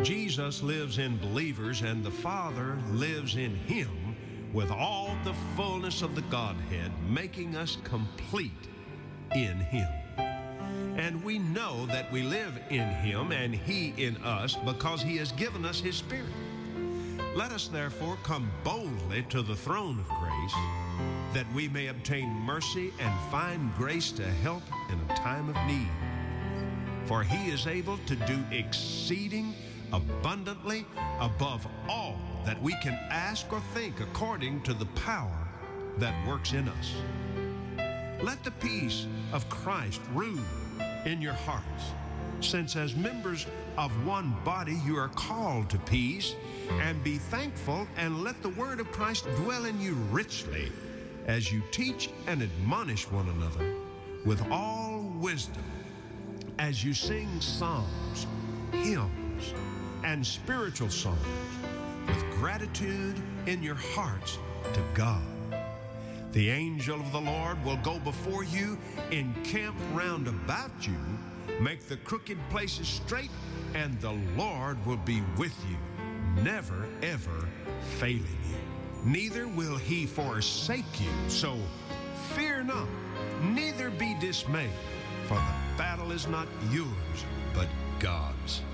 Jesus lives in believers, and the Father lives in him with all the fullness of the Godhead, making us complete in him. And we know that we live in him and he in us because he has given us his Spirit. Let us therefore come boldly to the throne of grace, that we may obtain mercy and find grace to help in a time of need. For he is able to do exceeding abundantly above all that we can ask or think, according to the power that works in us. Let the peace of Christ rule in your hearts, since as members of one body you are called to peace, and be thankful, and let the word of Christ dwell in you richly, as you teach and admonish one another with all wisdom, as you sing psalms, hymns, and spiritual songs with gratitude in your hearts to God. The angel of the Lord will go before you, encamp round about you, make the crooked places straight, and the Lord will be with you, never ever failing you. Neither will he forsake you. So fear not, neither be dismayed, for the battle is not yours, but God's.